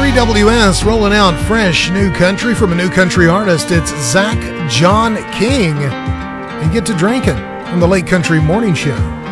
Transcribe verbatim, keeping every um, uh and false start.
three W S rolling out fresh new country from a new country artist. It's Zach John King. And get to drinking on the Late Country Morning Show.